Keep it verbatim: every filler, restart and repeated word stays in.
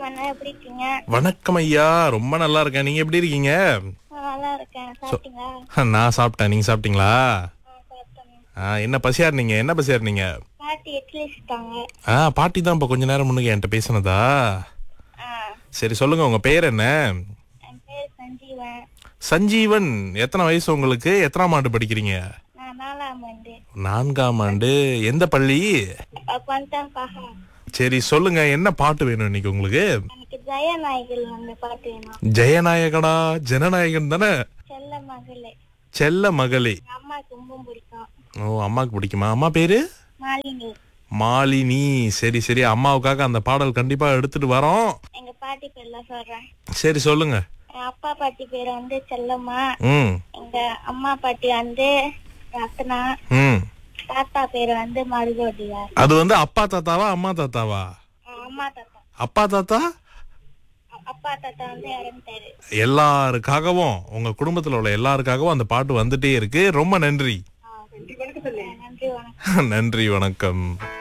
அண்ணா, எப்படி இருக்கீங்க? வணக்கம் ஐயா, ரொம்ப நல்லா இருக்கேன். நீங்க எப்படி இருக்கீங்க? நான் நல்லா இருக்கேன். சாப்பிட்டீங்களா? நான் சாப்பிட்டேன். நீங்க சாப்பிட்டீங்களா? ஆ, சாப்பிட்டேன். ஆ, என்ன பசியா இருந்தீங்க? என்ன பசியா இருந்தீங்க? பாட்டி இட்லி சுட்டாங்க. ஆ, பாட்டி தான் இப்ப கொஞ்ச நேரம் முன்னுக்கு என்கிட்ட பேசினதா? ஆ, சரி, சொல்லுங்க, உங்க பேர் என்ன? என் பேர் சஞ்சீவன். சஞ்சீவன். எத்தனை வயசு உங்களுக்கு? எத்தனாம் ஆண்டு படிக்கிறீங்க? நான் நாலாம் ஆண்டு. நான்காம் ஆண்டு. எந்த பள்ளி? பந்தாம் பஹா. சரி, சொல்லுங்க, என்ன பாட்டு வேணும் இன்னைக்கு உங்களுக்கு? எனக்கு ஜெயநாயகில் அந்த பாட்டு வேணும். ஜெயநாயகனா? ஜனநாயகன் தானே? செல்ல மகளே. செல்ல மகளே. எங்க அம்மாக்கு ரொம்ப பிடிக்கும். ஓ, அம்மாக்கு பிடிக்குமா? அம்மா பேரு? மாலினி. மாலினி. சரி சரி, அம்மாவுக்காக அந்த பாடல் கண்டிப்பா எடுத்துட்டு வரோம். எங்க பாட்டி பேர்லாம் சொல்றேன். சரி, சொல்லுங்க. என் அப்பா பாட்டி பேர் வந்து செல்லம்மா. ம் எங்க அம்மா பாட்டி வந்து ரத்னா. ம் தாத்தா பேர் வந்து மருகோடியார். அது வந்து அப்பா தாத்தாவா அம்மா தாத்தாவா? அம்மா தாத்தா. அப்பா தாத்தா? அப்பா தாத்தா வந்து இறந்துட்டாரு. எல்லாருக்காகவும், உங்க குடும்பத்துல உள்ள எல்லாருக்காகவும் அந்த பாட்டு வந்துட்டே இருக்கு. ரொம்ப நன்றி. நன்றி வணக்கம். நன்றி, வணக்கம்.